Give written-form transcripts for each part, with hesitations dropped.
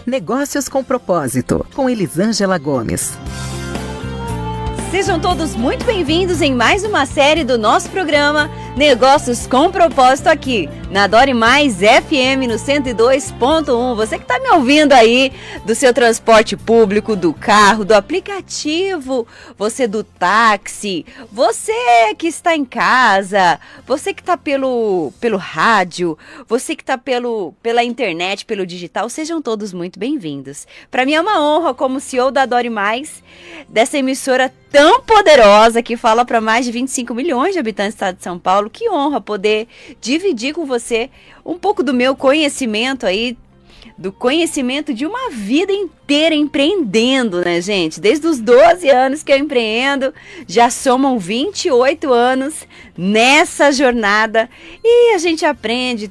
Negócios com Propósito, com Elisângela Gomes. Sejam todos muito bem-vindos em mais uma série do nosso programa Negócios com Propósito aqui na Dore Mais FM no 102.1. Você que está me ouvindo aí do seu transporte público, do carro, do aplicativo, você do táxi, você que está em casa, você que está pelo rádio, você que está pela internet, pelo digital, sejam todos muito bem-vindos. Para mim é uma honra como CEO da Dore Mais, dessa emissora tão poderosa que fala para mais de 25 milhões de habitantes do estado de São Paulo. Que honra poder dividir com você um pouco do meu conhecimento aí, do conhecimento de uma vida inteira empreendendo, né, gente? Desde os 12 anos que eu empreendo, já somam 28 anos nessa jornada e a gente aprende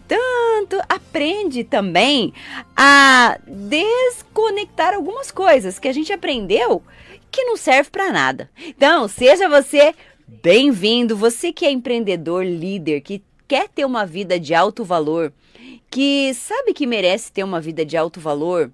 também a desconectar algumas coisas que a gente aprendeu que não serve para nada. Então, seja você bem-vindo, você que é empreendedor, líder, que quer ter uma vida de alto valor, que sabe que merece ter uma vida de alto valor,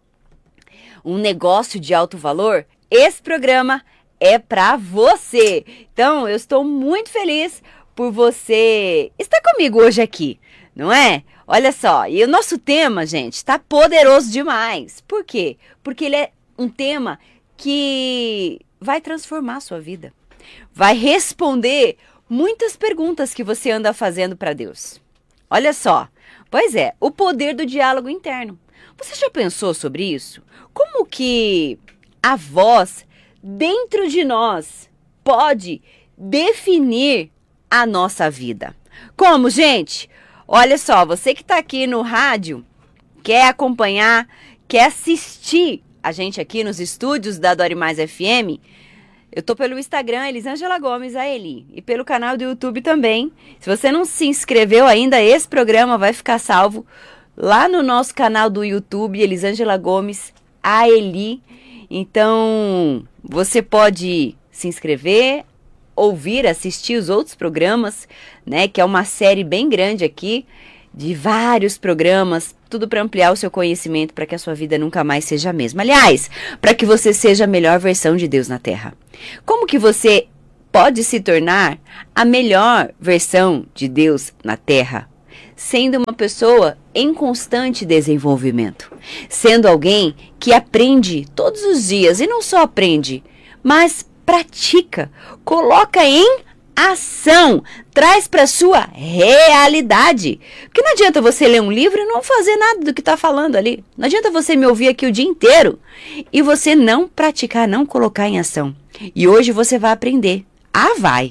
um negócio de alto valor, esse programa é para você. Então, eu estou muito feliz por você estar comigo hoje aqui, não é? Olha só, e o nosso tema, gente, está poderoso demais. Por quê? Porque ele é um tema que vai transformar a sua vida. Vai responder muitas perguntas que você anda fazendo para Deus. Olha só, pois é, o poder do diálogo interno. Você já pensou sobre isso? Como que a voz dentro de nós pode definir a nossa vida? Como, gente? Olha só, você que está aqui no rádio, quer acompanhar, quer assistir a gente aqui nos estúdios da Dore Mais FM, eu tô pelo Instagram, Elisângela Gomes, a Eli, e pelo canal do YouTube também. Se você não se inscreveu ainda, esse programa vai ficar salvo lá no nosso canal do YouTube, Elisângela Gomes, a Eli. Então, você pode se inscrever, ouvir, assistir os outros programas, né, que é uma série bem grande aqui, de vários programas, tudo para ampliar o seu conhecimento, para que a sua vida nunca mais seja a mesma. Aliás, para que você seja a melhor versão de Deus na Terra. Como que você pode se tornar a melhor versão de Deus na Terra? Sendo uma pessoa em constante desenvolvimento. Sendo alguém que aprende todos os dias, e não só aprende, mas pratica, coloca em ação, traz para sua realidade. Porque não adianta você ler um livro e não fazer nada do que está falando ali. Não adianta você me ouvir aqui o dia inteiro e você não praticar, não colocar em ação. E hoje você vai aprender. Vai.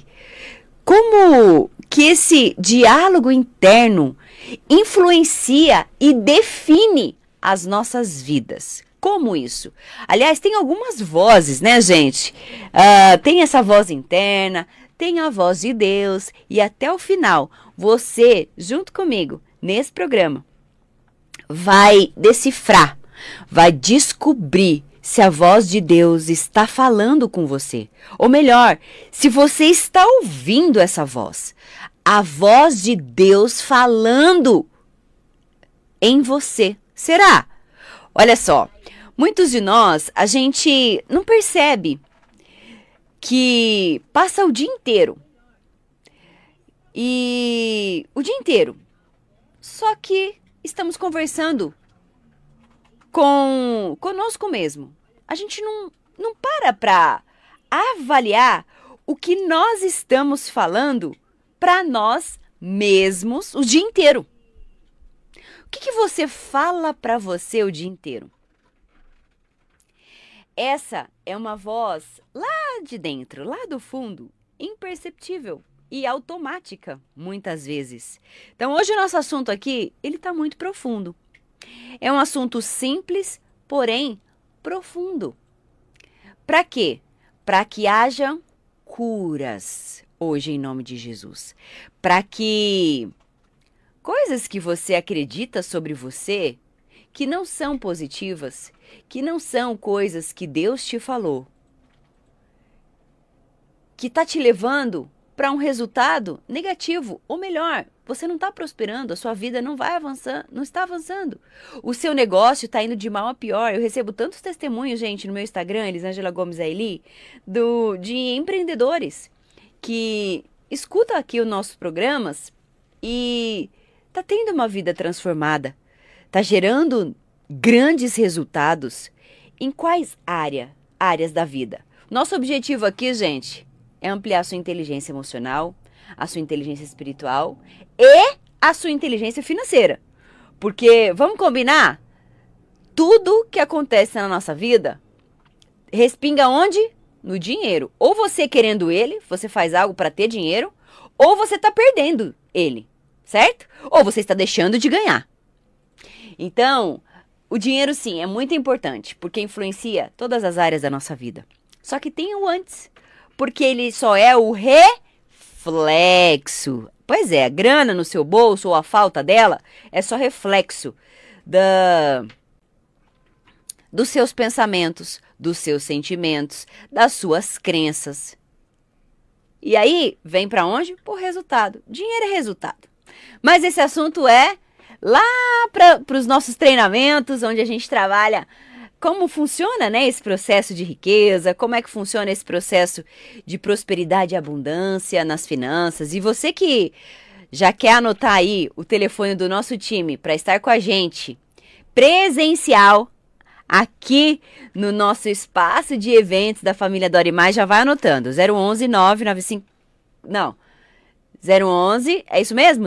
Como que esse diálogo interno influencia e define as nossas vidas. Como isso? Aliás, tem algumas vozes, né, gente? Tem essa voz interna, tem a voz de Deus e até o final, você, junto comigo, nesse programa, vai decifrar, vai descobrir se a voz de Deus está falando com você. Ou melhor, se você está ouvindo essa voz. A voz de Deus falando em você. Será? Olha só, muitos de nós, a gente não percebe que passa o dia inteiro. E o dia inteiro. Só que estamos conversando conosco mesmo. A gente não para avaliar o que nós estamos falando para nós mesmos o dia inteiro. O que você fala para você o dia inteiro? Essa é uma voz lá de dentro, lá do fundo, imperceptível e automática, muitas vezes. Então, hoje o nosso assunto aqui, ele está muito profundo. É um assunto simples, porém profundo. Para quê? Para que haja curas hoje em nome de Jesus. Para que coisas que você acredita sobre você, que não são positivas, que não são coisas que Deus te falou, que está te levando para um resultado negativo, ou melhor, você não está prosperando, a sua vida não vai avançando, não está avançando. O seu negócio está indo de mal a pior. Eu recebo tantos testemunhos, gente, no meu Instagram, Elisângela Gomes Aili, de empreendedores que escutam aqui os nossos programas e tá tendo uma vida transformada, tá gerando grandes resultados. Em quais áreas da vida? Nosso objetivo aqui, gente, é ampliar a sua inteligência emocional, a sua inteligência espiritual e a sua inteligência financeira. Porque, vamos combinar? Tudo que acontece na nossa vida respinga onde? No dinheiro. Ou você querendo ele, você faz algo para ter dinheiro, ou você está perdendo ele, certo? Ou você está deixando de ganhar. Então, o dinheiro sim é muito importante, porque influencia todas as áreas da nossa vida. Só que tem o antes, porque ele só é o reflexo. Pois é, a grana no seu bolso ou a falta dela é só reflexo dos seus pensamentos, dos seus sentimentos, das suas crenças. E aí, vem para onde? Por resultado. Dinheiro é resultado. Mas esse assunto é lá para os nossos treinamentos, onde a gente trabalha como funciona, né, esse processo de riqueza, como é que funciona esse processo de prosperidade e abundância nas finanças. E você que já quer anotar aí o telefone do nosso time para estar com a gente presencial aqui no nosso espaço de eventos da família Dora e Mais, já vai anotando. 011 995... Não. 011, é isso mesmo?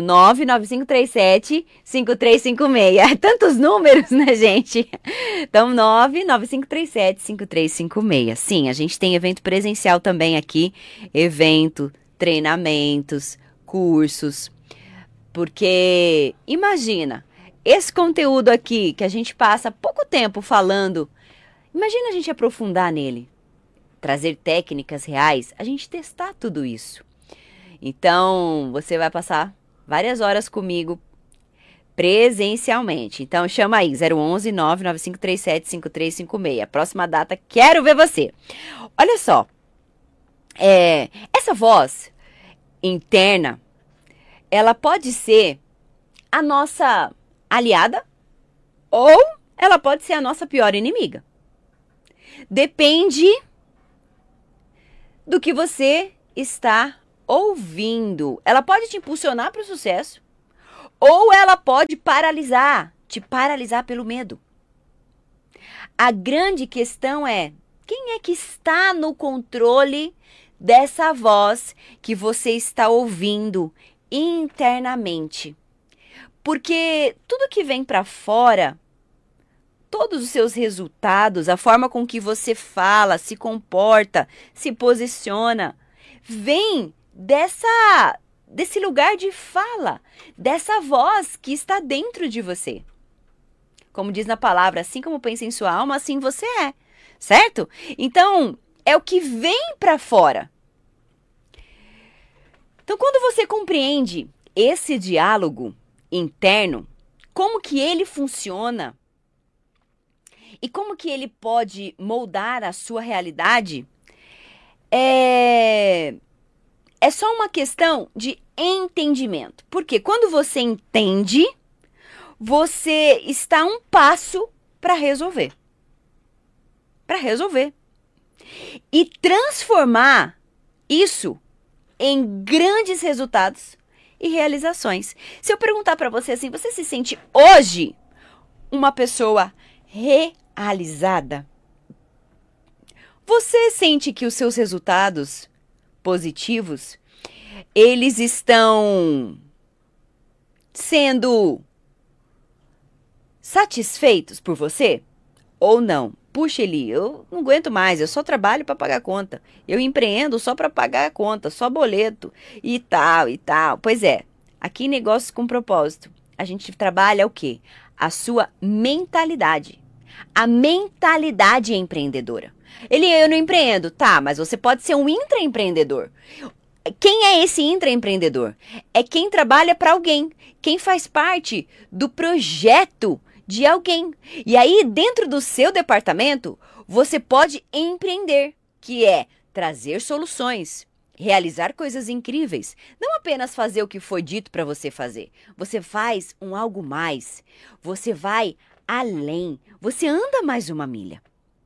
99537-5356. Tantos números, né, gente? Então, 99537-5356. Sim, a gente tem evento presencial também aqui. Evento, treinamentos, cursos. Porque, imagina, esse conteúdo aqui que a gente passa pouco tempo falando, imagina a gente aprofundar nele. Trazer técnicas reais, a gente testar tudo isso. Então, você vai passar várias horas comigo presencialmente. Então, chama aí, 011 99537-5356. Próxima data, quero ver você. Olha só, essa voz interna, ela pode ser a nossa aliada ou ela pode ser a nossa pior inimiga. Depende do que você está ouvindo. Ela pode te impulsionar para o sucesso ou ela pode te paralisar pelo medo. A grande questão é, quem é que está no controle dessa voz que você está ouvindo internamente? Porque tudo que vem para fora, todos os seus resultados, a forma com que você fala, se comporta, se posiciona, vem desse lugar de fala, dessa voz que está dentro de você. Como diz na palavra, assim como pensa em sua alma, assim você é, certo? Então, é o que vem para fora. Então, quando você compreende esse diálogo interno, como que ele funciona e como que ele pode moldar a sua realidade, é só uma questão de entendimento. Porque quando você entende, você está um passo para resolver. Para resolver. E transformar isso em grandes resultados e realizações. Se eu perguntar para você assim, você se sente hoje uma pessoa realizada? Você sente que os seus resultados positivos, eles estão sendo satisfeitos por você ou não? Puxa, Eli, eu não aguento mais, eu só trabalho para pagar conta. Eu empreendo só para pagar a conta, só boleto e tal e tal. Pois é, aqui em Negócios com Propósito, a gente trabalha o quê? A sua mentalidade. A mentalidade empreendedora. Eli, eu não empreendo. Tá, mas você pode ser um intraempreendedor. Quem é esse intraempreendedor? É quem trabalha para alguém, quem faz parte do projeto de alguém. E aí, dentro do seu departamento, você pode empreender, que é trazer soluções, realizar coisas incríveis. Não apenas fazer o que foi dito para você fazer. Você faz um algo mais. Você vai além. Você anda mais uma milha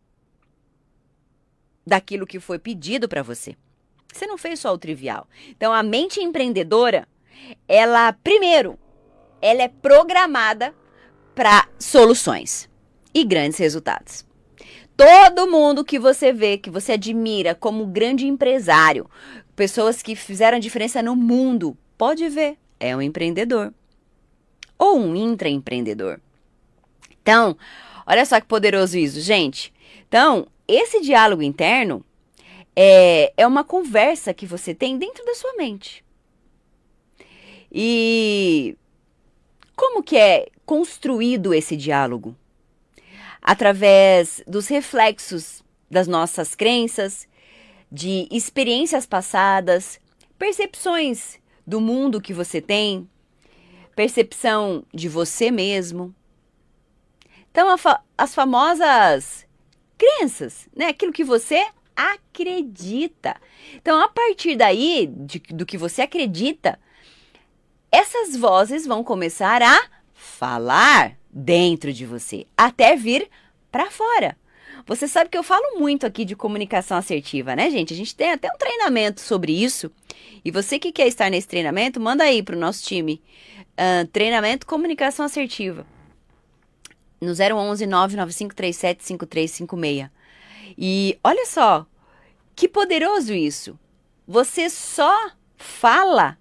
daquilo que foi pedido para você. Você não fez só o trivial. Então, a mente empreendedora, ela é programada para soluções e grandes resultados. Todo mundo que você vê, que você admira como grande empresário, pessoas que fizeram diferença no mundo, pode ver, é um empreendedor ou um intraempreendedor. Então, olha só que poderoso isso, gente. Então, esse diálogo interno é uma conversa que você tem dentro da sua mente. E como que é construído esse diálogo? Através dos reflexos das nossas crenças, de experiências passadas, percepções do mundo que você tem, percepção de você mesmo. Então, as famosas crenças, né? Aquilo que você acredita. Então, a partir daí, do que você acredita, essas vozes vão começar a falar dentro de você, até vir para fora. Você sabe que eu falo muito aqui de comunicação assertiva, né, gente? A gente tem até um treinamento sobre isso. E você que quer estar nesse treinamento, manda aí para o nosso time. Treinamento Comunicação Assertiva. No 011 99537 5356. E olha só, que poderoso isso. Você só fala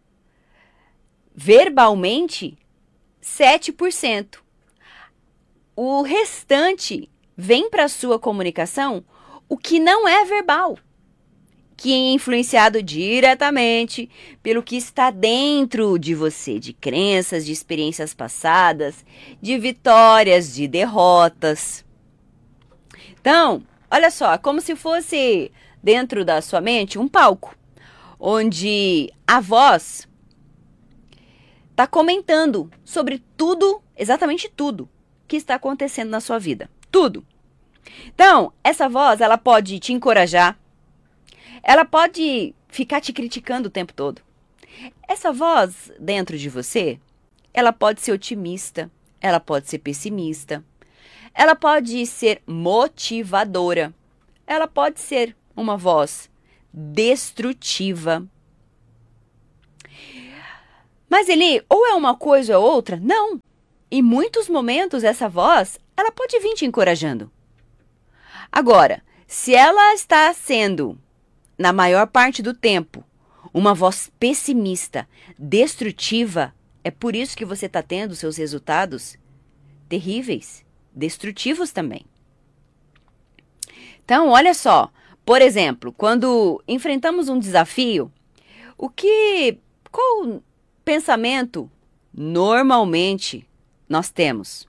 verbalmente 7%. O restante vem para a sua comunicação o que não é verbal, que é influenciado diretamente pelo que está dentro de você, de crenças, de experiências passadas, de vitórias, de derrotas. Então, olha só, como se fosse dentro da sua mente um palco, onde a voz está comentando sobre tudo, exatamente tudo, que está acontecendo na sua vida. Tudo. Então, essa voz, ela pode te encorajar, ela pode ficar te criticando o tempo todo. Essa voz dentro de você, ela pode ser otimista, ela pode ser pessimista, ela pode ser motivadora, ela pode ser uma voz destrutiva. Mas ele ou é uma coisa ou outra? Não. Em muitos momentos, essa voz, ela pode vir te encorajando. Agora, se ela está sendo, na maior parte do tempo, uma voz pessimista, destrutiva, é por isso que você está tendo seus resultados terríveis, destrutivos também. Então, olha só, por exemplo, quando enfrentamos um desafio, qual pensamento normalmente nós temos?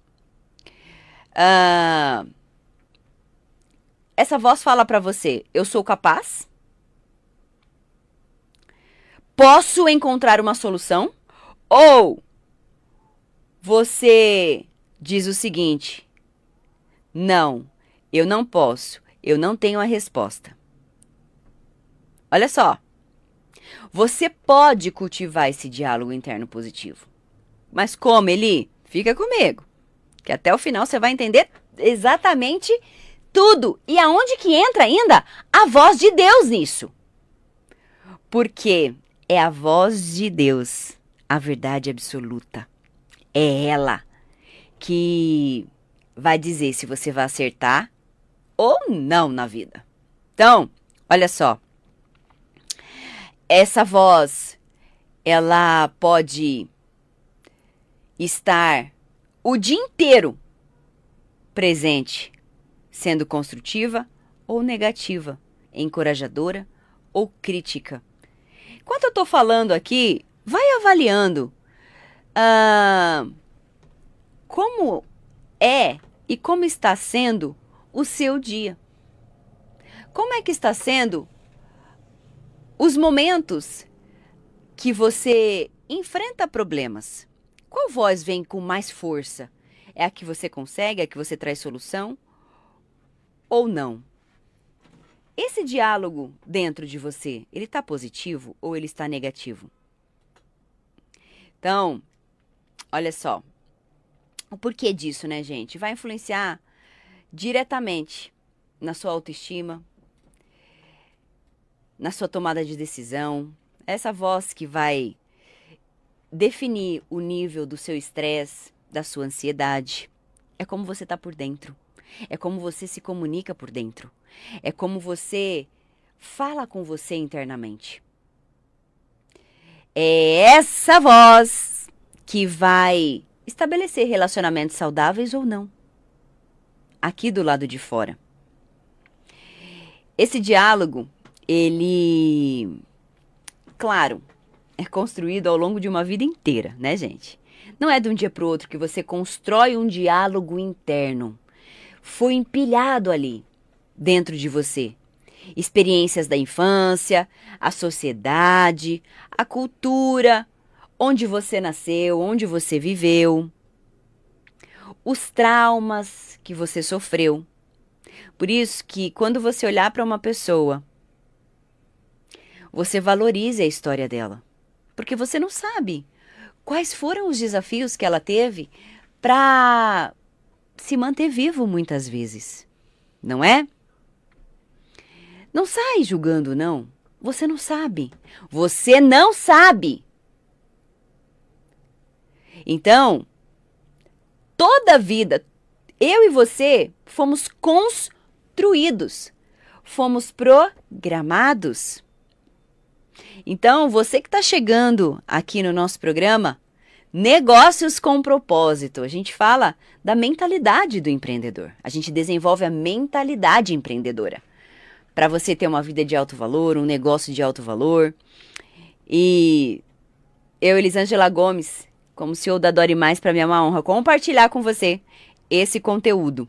Essa voz fala para você, eu sou capaz? Posso encontrar uma solução? Ou você diz o seguinte, não, eu não posso, eu não tenho a resposta. Olha só, você pode cultivar esse diálogo interno positivo. Mas como, Eli? Fica comigo, que até o final você vai entender exatamente tudo. E aonde que entra ainda a voz de Deus nisso? Porque é a voz de Deus, a verdade absoluta. É ela que vai dizer se você vai acertar ou não na vida. Então, olha só. Essa voz, ela pode estar o dia inteiro presente, sendo construtiva ou negativa, encorajadora ou crítica. Enquanto eu estou falando aqui, vai avaliando como é e como está sendo o seu dia. Como é que está sendo os momentos que você enfrenta problemas? Qual voz vem com mais força? É a que você consegue, é a que você traz solução? Ou não? esse diálogo dentro de você, ele está positivo ou ele está negativo? Então, olha só, o porquê disso, né, gente? Vai influenciar diretamente na sua autoestima, na sua tomada de decisão. Essa voz que vai definir o nível do seu estresse, da sua ansiedade. É como você está por dentro. É como você se comunica por dentro. É como você fala com você internamente. É essa voz que vai estabelecer relacionamentos saudáveis ou não. Aqui do lado de fora. Esse diálogo, ele, claro, é construído ao longo de uma vida inteira, né, gente? Não é de um dia para o outro que você constrói um diálogo interno. Foi empilhado ali, dentro de você. Experiências da infância, a sociedade, a cultura, onde você nasceu, onde você viveu, os traumas que você sofreu. Por isso que quando você olhar para uma pessoa, você valorize a história dela. Porque você não sabe quais foram os desafios que ela teve para se manter vivo muitas vezes, não é? Não sai julgando, não. Você não sabe. Você não sabe. Então, toda a vida, eu e você fomos construídos, fomos programados. Então, você que está chegando aqui no nosso programa, Negócios com Propósito, a gente fala da mentalidade do empreendedor. A gente desenvolve a mentalidade empreendedora para você ter uma vida de alto valor, um negócio de alto valor. E eu, Elisângela Gomes, como CEO da Dore Mais, para mim é uma honra compartilhar com você esse conteúdo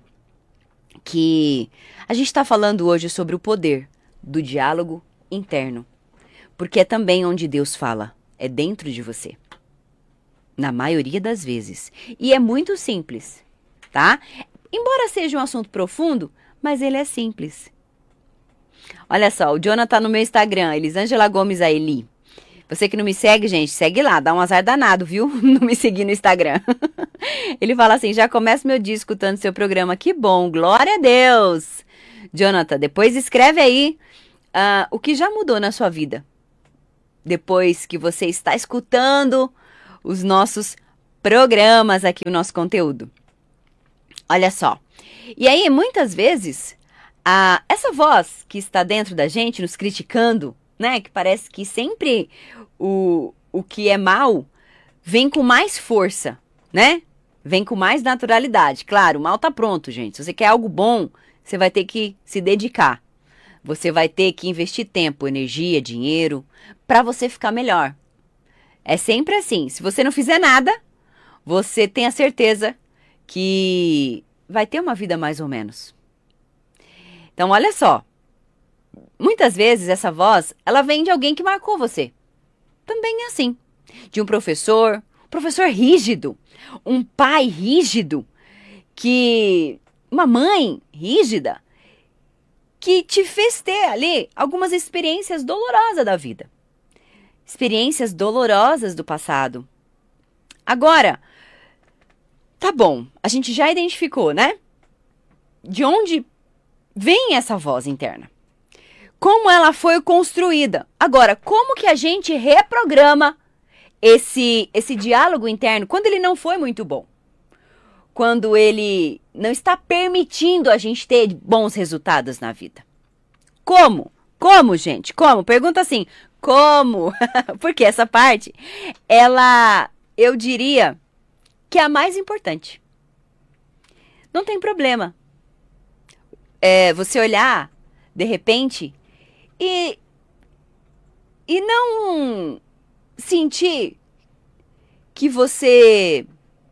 que a gente está falando hoje sobre o poder do diálogo interno. Porque é também onde Deus fala, é dentro de você. Na maioria das vezes. E é muito simples, tá? Embora seja um assunto profundo, mas ele é simples. Olha só, o Jonathan no meu Instagram, Elisângela Gomes Aeli. Você que não me segue, gente, segue lá, dá um azar danado, viu? Não me seguir no Instagram. Ele fala assim, já começo meu dia escutando seu programa, que bom, glória a Deus. Jonathan, depois escreve aí o que já mudou na sua vida. Depois que você está escutando os nossos programas aqui, o nosso conteúdo. Olha só. E aí, muitas vezes, essa voz que está dentro da gente, nos criticando, né? Que parece que sempre o que é mal vem com mais força, né? Vem com mais naturalidade. Claro, o mal tá pronto, gente. Se você quer algo bom, você vai ter que se dedicar. Você vai ter que investir tempo, energia, dinheiro, para você ficar melhor. É sempre assim. Se você não fizer nada, você tem a certeza que vai ter uma vida mais ou menos. Então, olha só. Muitas vezes essa voz, ela vem de alguém que marcou você. Também é assim. De um professor rígido, um pai rígido, uma mãe rígida, que te fez ter ali algumas experiências dolorosas da vida. Experiências dolorosas do passado. Agora, tá bom, a gente já identificou, né? De onde vem essa voz interna? Como ela foi construída? Agora, como que a gente reprograma esse diálogo interno quando ele não foi muito bom? Quando ele não está permitindo a gente ter bons resultados na vida. Como? Como, gente? Como? Pergunta assim, como? Porque essa parte, eu diria que é a mais importante. Não tem problema. Você olhar, de repente, e não sentir que você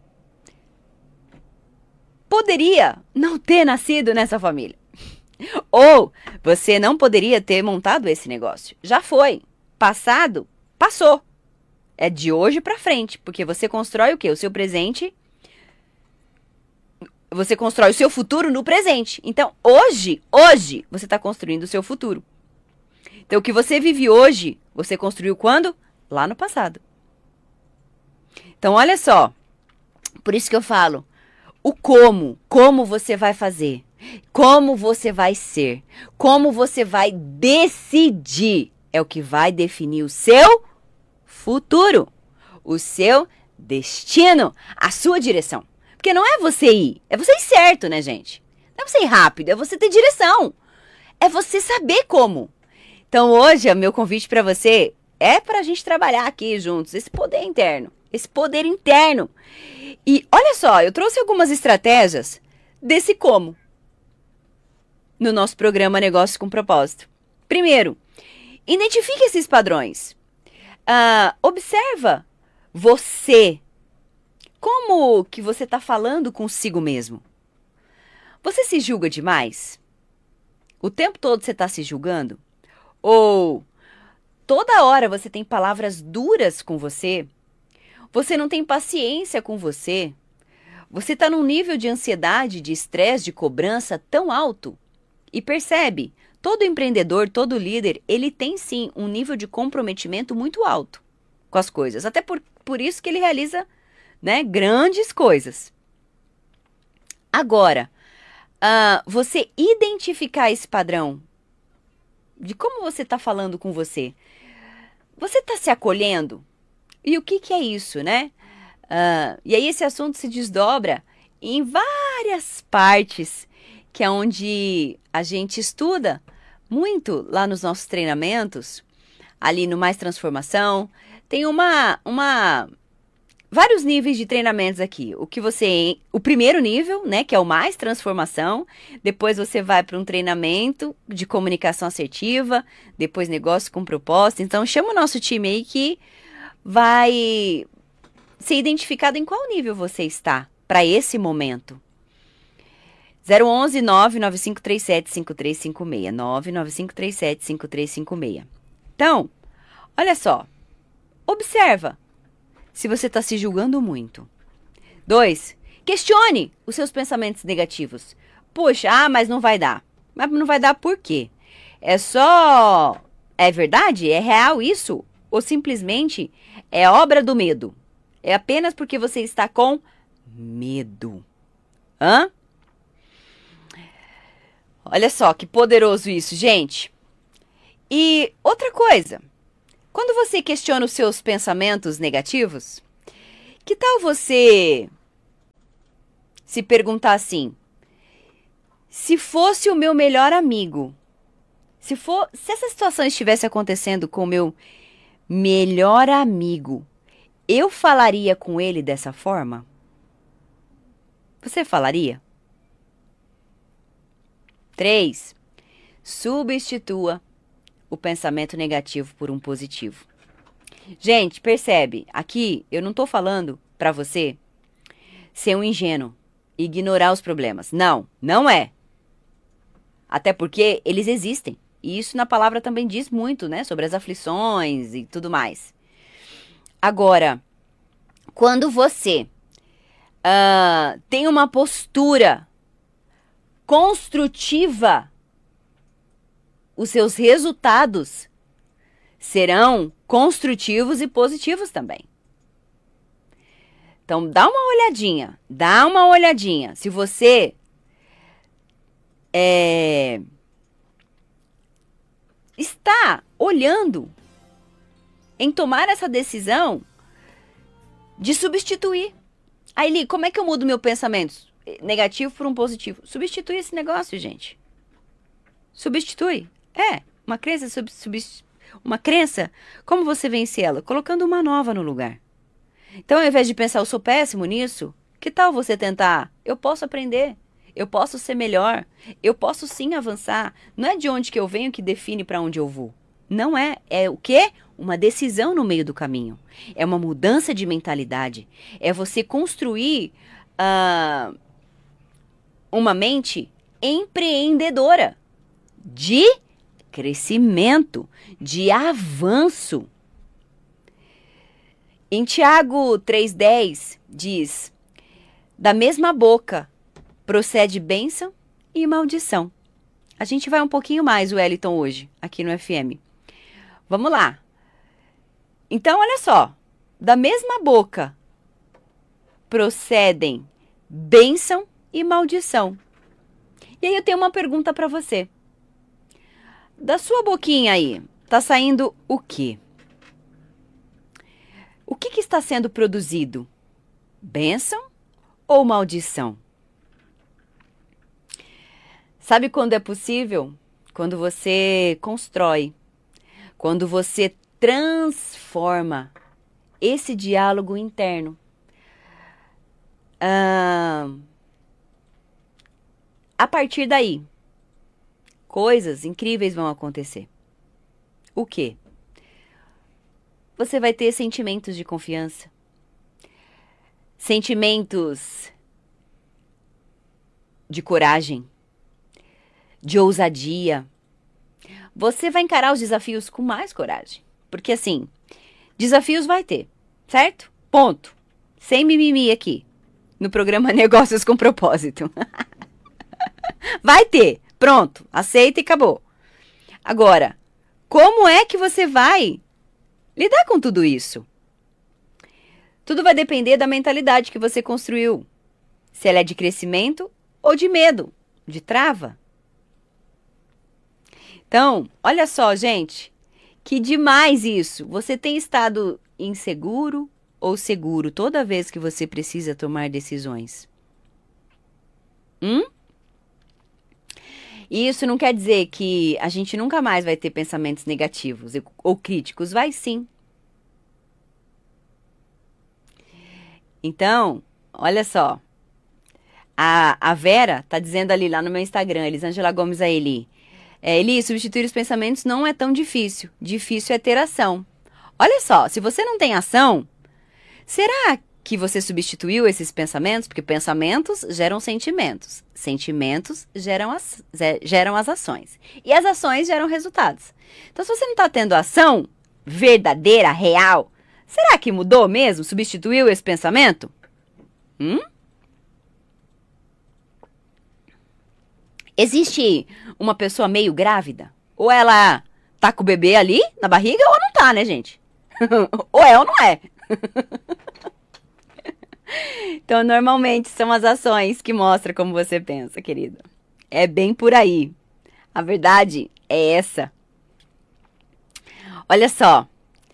poderia não ter nascido nessa família. Ou você não poderia ter montado esse negócio. Já foi. Passado, passou. É de hoje pra frente. Porque você constrói o quê? O seu presente você constrói o seu futuro no presente. Então, hoje, você está construindo o seu futuro. Então, o que você vive hoje, você construiu quando? Lá no passado. Então, olha só. Por isso que eu falo, o como você vai fazer, como você vai ser, como você vai decidir, é o que vai definir o seu futuro, o seu destino, a sua direção. Porque não é você ir, é você ir certo, né, gente? Não é você ir rápido, é você ter direção, é você saber como. Então, hoje, o meu convite para você é para a gente trabalhar aqui juntos, esse poder interno. E olha só, eu trouxe algumas estratégias desse como no nosso programa Negócio com Propósito. Primeiro, identifique esses padrões. Observa você. Como que você está falando consigo mesmo? Você se julga demais? O tempo todo você está se julgando? Ou toda hora você tem palavras duras com você? Você não tem paciência com você? Você está num nível de ansiedade, de estresse, de cobrança tão alto? E percebe, todo empreendedor, todo líder, ele tem sim um nível de comprometimento muito alto com as coisas. Até por isso que ele realiza, né, grandes coisas. Agora, você identificar esse padrão de como você está falando com você. Você está se acolhendo? E o que é isso, né? E aí esse assunto se desdobra em várias partes, que é onde a gente estuda muito lá nos nossos treinamentos, ali no Mais Transformação. Tem vários níveis de treinamentos aqui. O primeiro nível, né, que é o Mais Transformação, depois você vai para um treinamento de comunicação assertiva, depois negócio com propósito. Então chama o nosso time aí que vai ser identificado em qual nível você está para esse momento. 011 99537 5356 99537 5356. Então, olha só. Observa se você está se julgando muito. 2. Questione os seus pensamentos negativos. Puxa, mas não vai dar. Mas não vai dar por quê? É verdade? É real isso? Ou simplesmente é obra do medo? É apenas porque você está com medo. Olha só que poderoso isso, gente. E outra coisa, quando você questiona os seus pensamentos negativos, que tal você se perguntar assim: se fosse o meu melhor amigo, se essa situação estivesse acontecendo com o meu melhor amigo, eu falaria com ele dessa forma? Você falaria? 3. Substitua o pensamento negativo por um positivo. Gente, percebe? Aqui eu não estou falando para você ser um ingênuo, ignorar os problemas. Não, não é. Até porque eles existem. E isso na palavra também diz muito, né? Sobre as aflições e tudo mais. Agora, quando você tem uma postura construtiva, os seus resultados serão construtivos e positivos também. Então, dá uma olhadinha. Se você está olhando em tomar essa decisão de substituir. Aí, Li, como é que eu mudo meu pensamento negativo por um positivo? Substitui esse negócio, gente. Substitui. Uma crença, como você vence ela? Colocando uma nova no lugar. Então, ao invés de pensar, eu sou péssimo nisso, que tal você tentar? Eu posso aprender, eu posso ser melhor, eu posso sim avançar. Não é de onde que eu venho que define para onde eu vou. Não é. É o quê? Uma decisão no meio do caminho. É uma mudança de mentalidade. É você construir uma mente empreendedora de crescimento, de avanço. Em Tiago 3,10 diz: da mesma boca procede bênção e maldição. A gente vai um pouquinho mais, Wellington, hoje, aqui no FM. Vamos lá. Então, olha só. Da mesma boca procedem bênção e maldição. E aí eu tenho uma pergunta para você. Da sua boquinha aí, tá saindo o quê? O que está sendo produzido? Bênção ou maldição? Sabe quando é possível? Quando você constrói, quando você transforma esse diálogo interno. A partir daí, coisas incríveis vão acontecer. O quê? Você vai ter sentimentos de confiança, sentimentos de coragem, de ousadia. Você vai encarar os desafios com mais coragem. Porque assim, desafios vai ter, certo? Ponto. Sem mimimi aqui, no programa Negócios com Propósito. Vai ter. Pronto. Aceita e acabou. Agora, como é que você vai lidar com tudo isso? Tudo vai depender da mentalidade que você construiu. Se ela é de crescimento ou de medo, de trava. Então, olha só, gente, que demais isso. Você tem estado inseguro ou seguro toda vez que você precisa tomar decisões? E isso não quer dizer que a gente nunca mais vai ter pensamentos negativos ou críticos. Vai sim. Então, olha só. A Vera tá dizendo ali lá no meu Instagram, Elisângela Gomes Aeli. Eli, substituir os pensamentos não é tão difícil. Difícil é ter ação. Olha só, se você não tem ação, será que você substituiu esses pensamentos? Porque pensamentos geram sentimentos. Sentimentos geram as ações. E as ações geram resultados. Então, se você não está tendo ação verdadeira, real, será que mudou mesmo? Substituiu esse pensamento? Existe uma pessoa meio grávida? Ou ela tá com o bebê ali na barriga ou não tá, né, gente? Ou é ou não é. Então, normalmente, são as ações que mostram como você pensa, querido. É bem por aí. A verdade é essa. Olha só.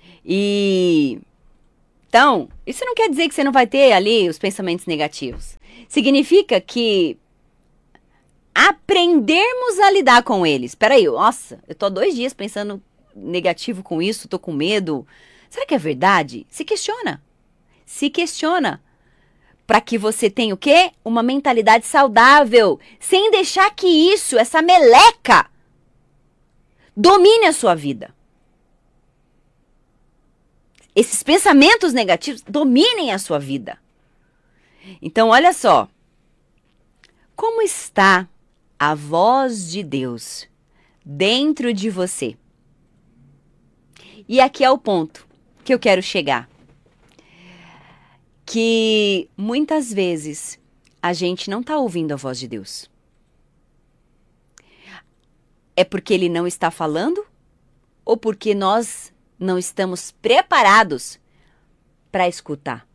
Então, isso não quer dizer que você não vai ter ali os pensamentos negativos. Significa que aprendermos a lidar com eles. Peraí, nossa, eu tô há 2 dias pensando negativo com isso, tô com medo. Será que é verdade? Se questiona. Se questiona. Para que você tenha o quê? Uma mentalidade saudável. Sem deixar que isso, essa meleca, domine a sua vida. Esses pensamentos negativos dominem a sua vida. Então, olha só. Como está a voz de Deus dentro de você? E aqui é o ponto que eu quero chegar. Que muitas vezes a gente não está ouvindo a voz de Deus. É porque Ele não está falando? Ou porque nós não estamos preparados para escutar?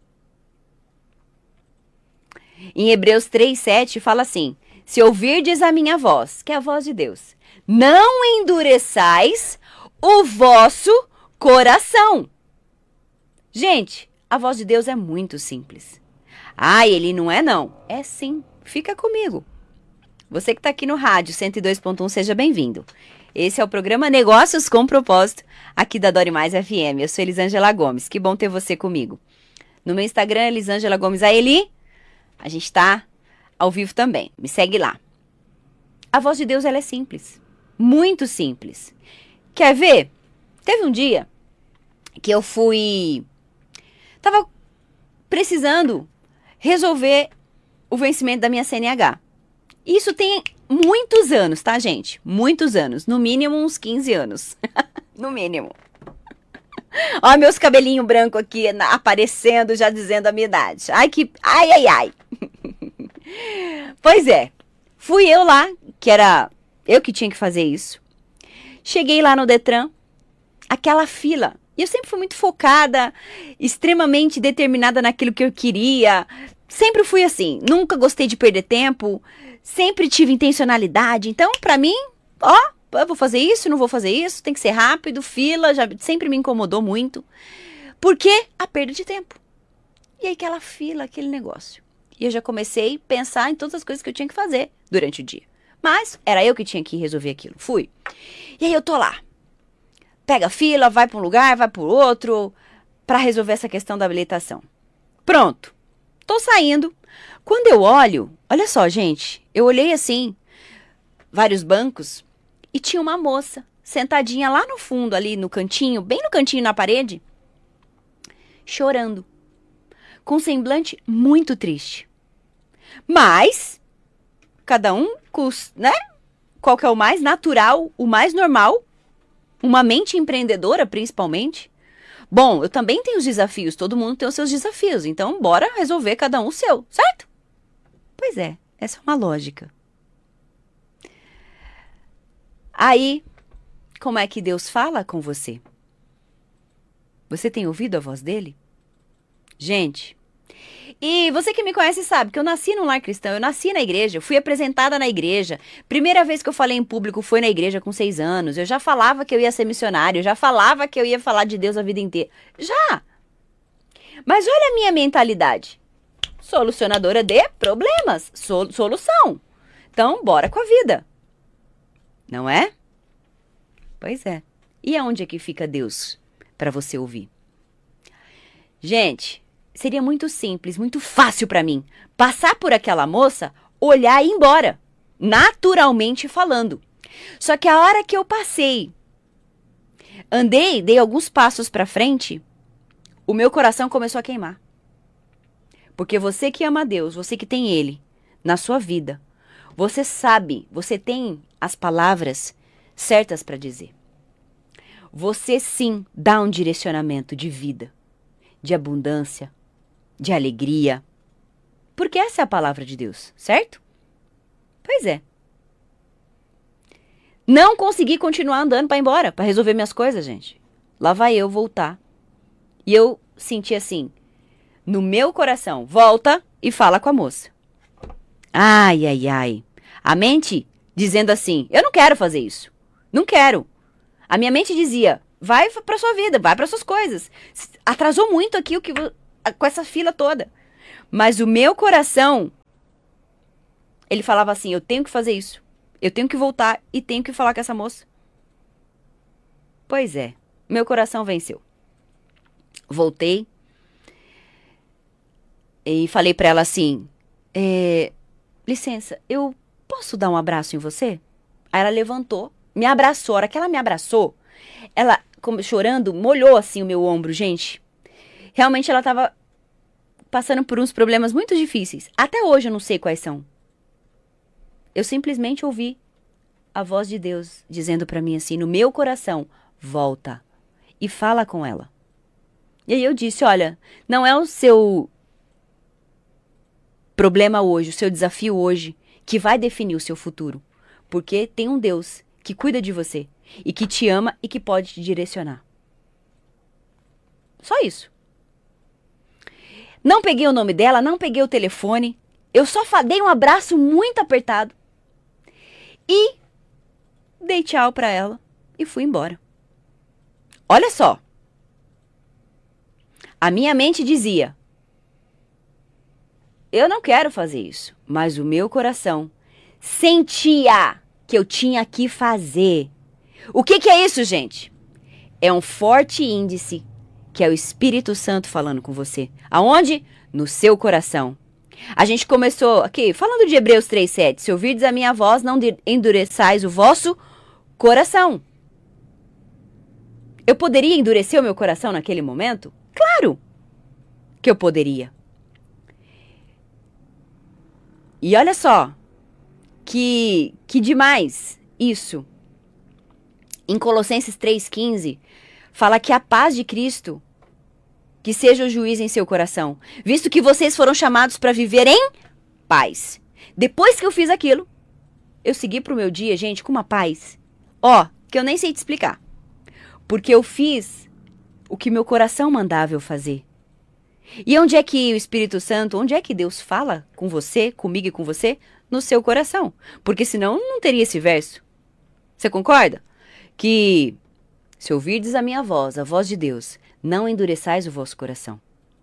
Em Hebreus 3:7 fala assim: se ouvirdes a minha voz, que é a voz de Deus, não endureçais o vosso coração. Gente, a voz de Deus é muito simples. Ele não é não. É sim. Fica comigo. Você que está aqui no rádio 102.1, seja bem-vindo. Esse é o programa Negócios com Propósito, aqui da Dore Mais FM. Eu sou Elisângela Gomes. Que bom ter você comigo. No meu Instagram, Elisângela Gomes Aeli. A gente está ao vivo também. Me segue lá. A voz de Deus, ela é simples. Muito simples. Quer ver? Teve um dia que eu tava precisando resolver o vencimento da minha CNH. Isso tem muitos anos, tá, gente? Muitos anos. No mínimo uns 15 anos. No mínimo. Ó, meus cabelinhos brancos aqui aparecendo, já dizendo a minha idade. Ai. Pois é, fui eu lá, que era eu que tinha que fazer isso. Cheguei lá no Detran, aquela fila. E eu sempre fui muito focada, extremamente determinada naquilo que eu queria. Sempre fui assim, nunca gostei de perder tempo, sempre tive intencionalidade. Então, pra mim, eu vou fazer isso, não vou fazer isso, tem que ser rápido, fila, já sempre me incomodou muito. Porque a perda de tempo. E aí aquela fila, aquele negócio. E eu já comecei a pensar em todas as coisas que eu tinha que fazer durante o dia. Mas era eu que tinha que resolver aquilo. Fui. E aí eu tô lá. Pega a fila, vai para um lugar, vai para o outro, para resolver essa questão da habilitação. Pronto. Tô saindo. Quando eu olho, olha só, gente, eu olhei assim, vários bancos, e tinha uma moça sentadinha lá no fundo, ali no cantinho, bem no cantinho na parede, chorando, com um semblante muito triste. Mas, cada um, né? Qual que é o mais natural, o mais normal? Uma mente empreendedora, principalmente. Bom, eu também tenho os desafios, todo mundo tem os seus desafios, então bora resolver cada um o seu, certo? Pois é, essa é uma lógica. Aí, como é que Deus fala com você? Você tem ouvido a voz dele? Gente, e você que me conhece sabe que eu nasci num lar cristão, eu nasci na igreja, eu fui apresentada na igreja. Primeira vez que eu falei em público foi na igreja com 6 anos. Eu já falava que eu ia ser missionário, eu já falava que eu ia falar de Deus a vida inteira. Já! Mas olha a minha mentalidade. Solucionadora de problemas. Solução. Então, bora com a vida. Não é? Pois é. E aonde é que fica Deus para você ouvir? Gente, seria muito simples, muito fácil para mim passar por aquela moça, olhar e ir embora, naturalmente falando. Só que a hora que eu passei, andei, dei alguns passos para frente, o meu coração começou a queimar. Porque você que ama Deus, você que tem Ele na sua vida, você sabe, você tem as palavras certas para dizer. Você sim dá um direcionamento de vida, de abundância, de alegria. Porque essa é a palavra de Deus, certo? Pois é. Não consegui continuar andando para ir embora, para resolver minhas coisas, gente. Lá vai eu voltar. E eu senti assim, no meu coração, volta e fala com a moça. Ai, ai, ai. A mente dizendo assim, eu não quero fazer isso. Não quero. A minha mente dizia, vai para sua vida, vai para suas coisas. Atrasou muito aqui com essa fila toda. Mas o meu coração, ele falava assim, eu tenho que fazer isso. Eu tenho que voltar e tenho que falar com essa moça. Pois é, meu coração venceu. Voltei e falei pra ela assim, licença, eu posso dar um abraço em você? Aí ela levantou, me abraçou. A hora que ela me abraçou, ela, como chorando, molhou assim o meu ombro, gente. Realmente ela tava passando por uns problemas muito difíceis. Até hoje eu não sei quais são. Eu simplesmente ouvi a voz de Deus dizendo pra mim assim, no meu coração, volta e fala com ela. E aí eu disse, olha, não é o seu problema hoje, o seu desafio hoje, que vai definir o seu futuro. Porque tem um Deus que cuida de você e que te ama e que pode te direcionar. Só isso. Não peguei o nome dela, não peguei o telefone. Eu só dei um abraço muito apertado. E dei tchau pra ela e fui embora. Olha só. A minha mente dizia, eu não quero fazer isso. Mas o meu coração sentia que eu tinha que fazer. O que é isso, gente? É um forte índice que é o Espírito Santo falando com você. Aonde? No seu coração. A gente começou aqui, falando de Hebreus 3:7. Se ouvirdes a minha voz, não endureçais o vosso coração. Eu poderia endurecer o meu coração naquele momento? Claro que eu poderia. E olha só, que demais isso. Em Colossenses 3:15, fala que a paz de Cristo, que seja o juiz em seu coração, visto que vocês foram chamados para viver em paz. Depois que eu fiz aquilo, eu segui pro meu dia, gente, com uma paz. Ó, que eu nem sei te explicar. Porque eu fiz o que meu coração mandava eu fazer. E onde é que o Espírito Santo, onde é que Deus fala com você, comigo e com você? No seu coração. Porque senão não teria esse verso. Você concorda? Que se ouvirdes a minha voz, a voz de Deus, não endureçais o vosso coração.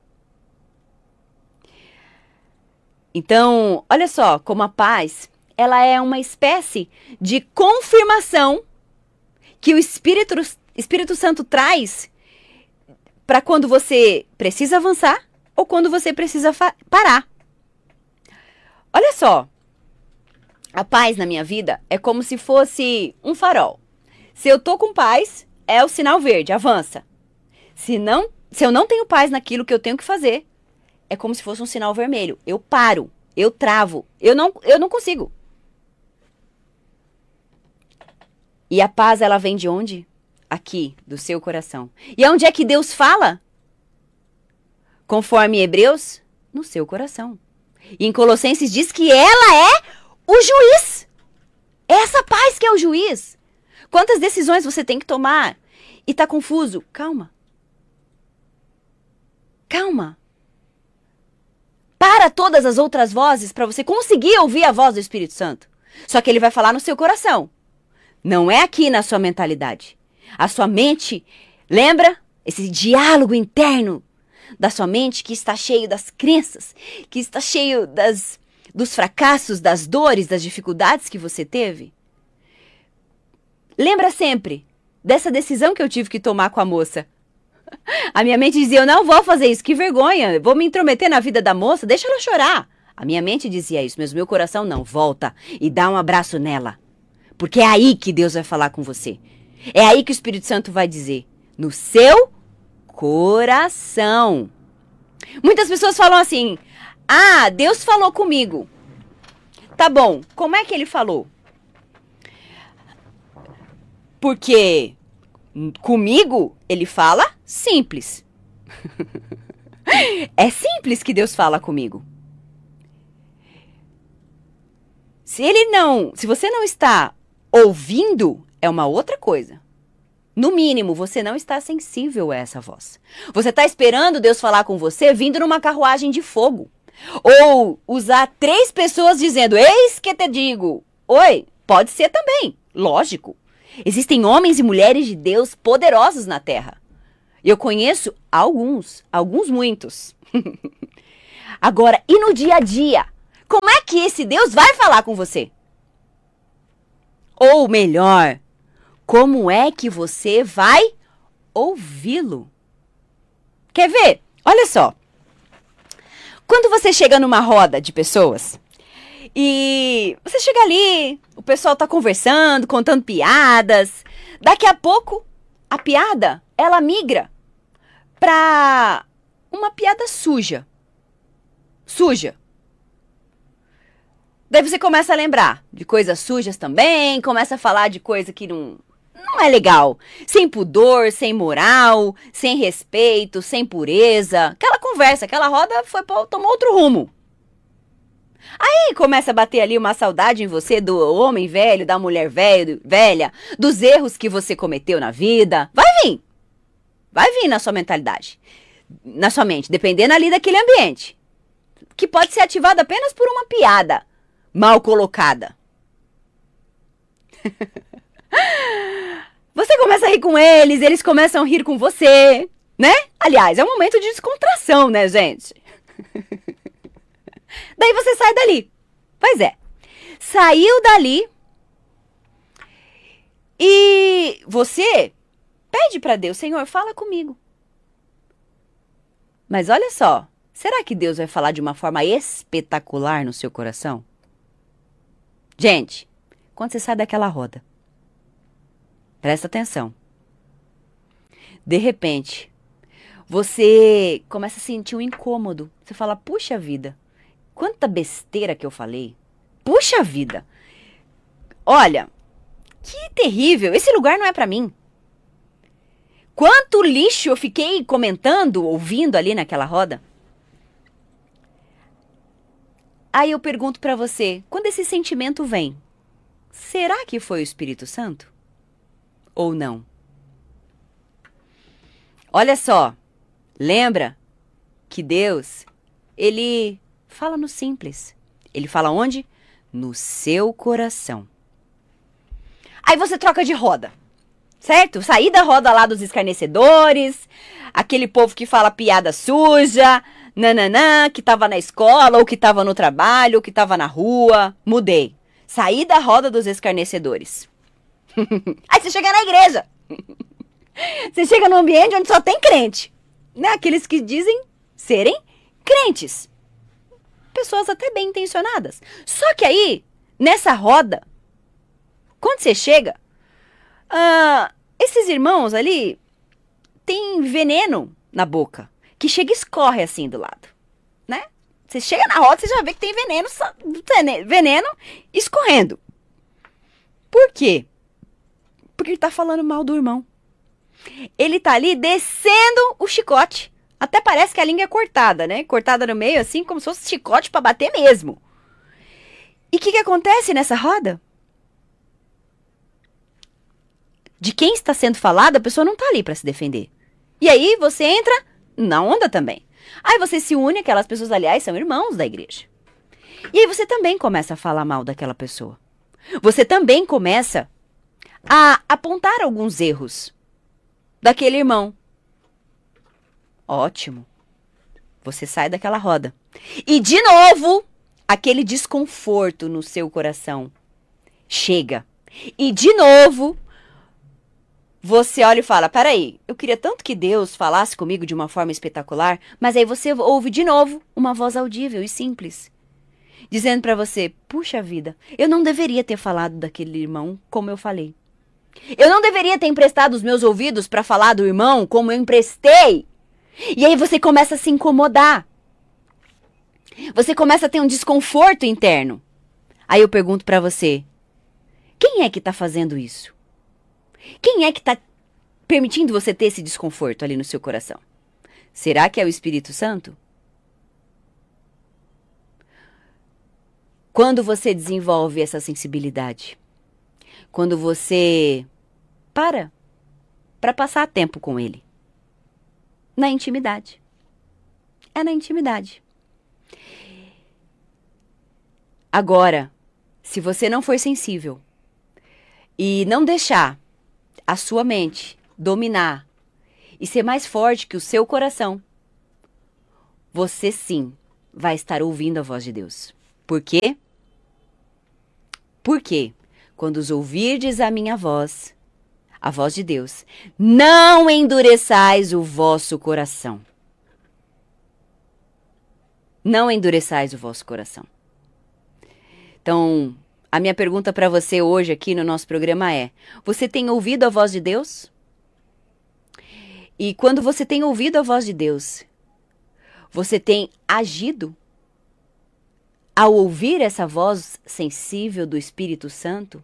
Então, olha só, como a paz, ela é uma espécie de confirmação que o Espírito Santo traz para quando você precisa avançar ou quando você precisa parar. Olha só, a paz na minha vida é como se fosse um farol. Se eu tô com paz, é o sinal verde, avança. Se eu não tenho paz naquilo que eu tenho que fazer, é como se fosse um sinal vermelho. Eu paro, eu travo, eu não consigo. E a paz, ela vem de onde? Aqui, do seu coração. E onde é que Deus fala? Conforme Hebreus, no seu coração. E em Colossenses diz que ela é o juiz. É essa paz que é o juiz. Quantas decisões você tem que tomar e tá confuso? Calma. Calma. Para todas as outras vozes para você conseguir ouvir a voz do Espírito Santo. Só que ele vai falar no seu coração. Não é aqui na sua mentalidade. A sua mente, lembra? Esse diálogo interno da sua mente que está cheio das crenças, que está cheio dos fracassos, das dores, das dificuldades que você teve. Lembra sempre dessa decisão que eu tive que tomar com a moça. A minha mente dizia, eu não vou fazer isso, que vergonha, vou me intrometer na vida da moça, deixa ela chorar. A minha mente dizia isso, mas o meu coração não, volta e dá um abraço nela. Porque é aí que Deus vai falar com você. É aí que o Espírito Santo vai dizer, no seu coração. Muitas pessoas falam assim, ah, Deus falou comigo. Tá bom, como é que ele falou? Porque comigo ele fala simples. É simples que Deus fala comigo. Se você não está ouvindo, é uma outra coisa. No mínimo, você não está sensível a essa voz. Você está esperando Deus falar com você vindo numa carruagem de fogo. Ou usar 3 pessoas dizendo, eis que te digo. Oi, pode ser também, lógico. Existem homens e mulheres de Deus poderosos na terra. Eu conheço alguns muitos. Agora, e no dia a dia? Como é que esse Deus vai falar com você? Ou melhor, como é que você vai ouvi-lo? Quer ver? Olha só. Quando você chega numa roda de pessoas e você chega ali, o pessoal tá conversando, contando piadas. Daqui a pouco, a piada, ela migra pra uma piada suja. Suja. Daí você começa a lembrar de coisas sujas também, começa a falar de coisa que não é legal. Sem pudor, sem moral, sem respeito, sem pureza. Aquela conversa, aquela roda tomou outro rumo. Aí começa a bater ali uma saudade em você do homem velho, da mulher velha, dos erros que você cometeu na vida. Vai vir na sua mentalidade, na sua mente, dependendo ali daquele ambiente. Que pode ser ativado apenas por uma piada mal colocada. Você começa a rir com eles, eles começam a rir com você, né? Aliás, é um momento de descontração, né, gente? Daí você sai dali. Pois é. Saiu dali e você pede para Deus, Senhor, fala comigo. Mas olha só, será que Deus vai falar de uma forma espetacular no seu coração? Gente, quando você sai daquela roda, presta atenção. De repente, você começa a sentir um incômodo. Você fala, puxa vida, quanta besteira que eu falei. Puxa vida. Olha, que terrível, esse lugar não é pra mim. Quanto lixo eu fiquei comentando, ouvindo ali naquela roda. Aí eu pergunto para você, quando esse sentimento vem, será que foi o Espírito Santo? Ou não? Olha só, lembra que Deus, Ele fala no simples. Ele fala onde? No seu coração. Aí você troca de roda, certo? Sair da roda lá dos escarnecedores, aquele povo que fala piada suja, nananã, que tava na escola, ou que tava no trabalho, ou que tava na rua. Mudei. Saí da roda dos escarnecedores. Aí você chega na igreja. Você chega num ambiente onde só tem crente, né? Aqueles que dizem serem crentes. Pessoas até bem intencionadas. Só que aí, nessa roda, quando você chega, esses irmãos ali têm veneno na boca, que chega e escorre assim do lado, né? Você chega na roda, você já vê que tem veneno escorrendo. Por quê? Porque ele tá falando mal do irmão. Ele tá ali descendo o chicote. Até parece que a língua é cortada, né? Cortada no meio, assim, como se fosse chicote pra bater mesmo. E o que acontece nessa roda? De quem está sendo falado, a pessoa não tá ali pra se defender. E aí você entra na onda também. Aí você se une, aquelas pessoas, aliás, são irmãos da igreja. E aí você também começa a falar mal daquela pessoa. Você também começa a apontar alguns erros daquele irmão. Ótimo. Você sai daquela roda. E de novo, aquele desconforto no seu coração chega. E de novo, você olha e fala, peraí, eu queria tanto que Deus falasse comigo de uma forma espetacular, mas aí você ouve de novo uma voz audível e simples, dizendo pra você, puxa vida, eu não deveria ter falado daquele irmão como eu falei. Eu não deveria ter emprestado os meus ouvidos para falar do irmão como eu emprestei. E aí você começa a se incomodar. Você começa a ter um desconforto interno. Aí eu pergunto para você, quem é que tá fazendo isso? Quem é que tá permitindo você ter esse desconforto ali no seu coração? Será que é o Espírito Santo? Quando você desenvolve essa sensibilidade? Quando você para passar tempo com ele. Na intimidade. É na intimidade. Agora, se você não for sensível e não deixar a sua mente dominar e ser mais forte que o seu coração, você sim vai estar ouvindo a voz de Deus. Por quê? Porque quando os ouvirdes a minha voz, a voz de Deus, não endureçais o vosso coração. Não endureçais o vosso coração. Então, a minha pergunta para você hoje aqui no nosso programa é, você tem ouvido a voz de Deus? E quando você tem ouvido a voz de Deus, você tem agido ao ouvir essa voz sensível do Espírito Santo?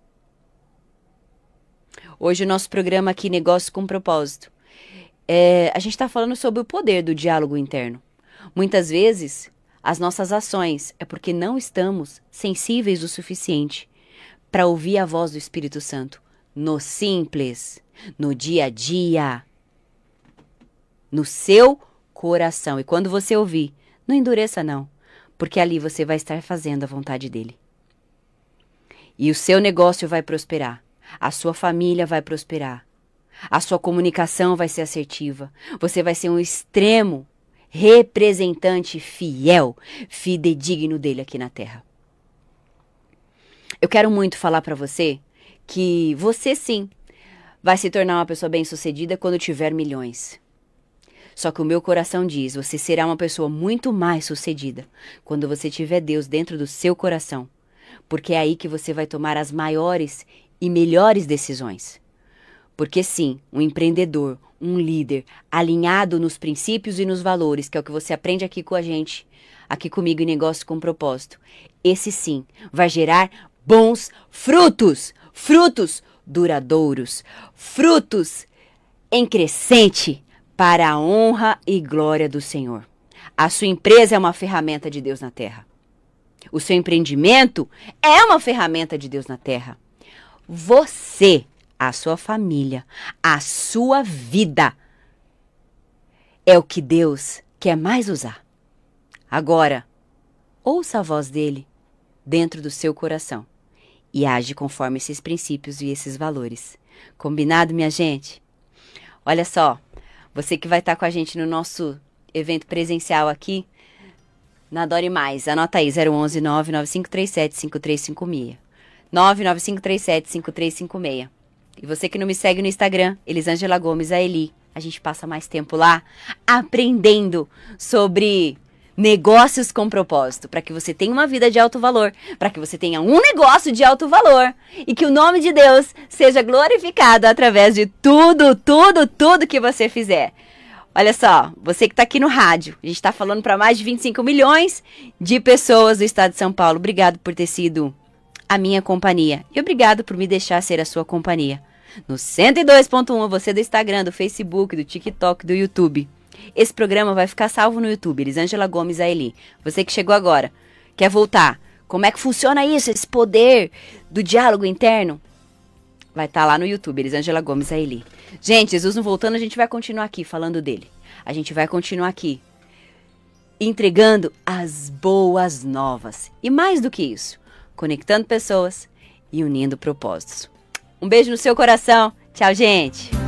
Hoje o nosso programa aqui, Negócios com Propósito, a gente está falando sobre o poder do diálogo interno. Muitas vezes, as nossas ações é porque não estamos sensíveis o suficiente para ouvir a voz do Espírito Santo no simples, no dia a dia, no seu coração. E quando você ouvir, não endureça não, porque ali você vai estar fazendo a vontade dele. E o seu negócio vai prosperar. A sua família vai prosperar. A sua comunicação vai ser assertiva. Você vai ser um extremo representante fiel, fidedigno dele aqui na Terra. Eu quero muito falar para você que você sim vai se tornar uma pessoa bem-sucedida quando tiver milhões. Só que o meu coração diz, você será uma pessoa muito mais sucedida quando você tiver Deus dentro do seu coração. Porque é aí que você vai tomar as maiores e melhores decisões. Porque sim, um empreendedor, um líder, alinhado nos princípios e nos valores, que é o que você aprende aqui com a gente, aqui comigo em Negócio com Propósito, esse sim vai gerar bons frutos, frutos duradouros, frutos em crescente para a honra e glória do Senhor. A sua empresa é uma ferramenta de Deus na terra. O seu empreendimento é uma ferramenta de Deus na terra. Você, a sua família, a sua vida é o que Deus quer mais usar. Agora, ouça a voz dele dentro do seu coração e age conforme esses princípios e esses valores. Combinado, minha gente? Olha só, você que vai estar com a gente no nosso evento presencial aqui, na Adore Mais, anota aí, 011 99537 5356. 99537 5356. E você que não me segue no Instagram, Elisângela Gomes, a Eli, a gente passa mais tempo lá aprendendo sobre negócios com propósito, para que você tenha uma vida de alto valor, para que você tenha um negócio de alto valor e que o nome de Deus seja glorificado através de tudo que você fizer. Olha só, você que está aqui no rádio, a gente está falando para mais de 25 milhões de pessoas do estado de São Paulo. Obrigado por ter sido a minha companhia e obrigado por me deixar ser a sua companhia. No 102.1, você do Instagram, do Facebook, do TikTok, do YouTube. Esse programa vai ficar salvo no YouTube, Elisângela Gomes, a Eli. Você que chegou agora, quer voltar? Como é que funciona isso, esse poder do diálogo interno? Vai estar lá no YouTube, Elisângela Gomes, a Eli. Gente, Jesus não voltando, a gente vai continuar aqui falando dele. A gente vai continuar aqui entregando as boas novas. E mais do que isso, conectando pessoas e unindo propósitos. Um beijo no seu coração. Tchau, gente.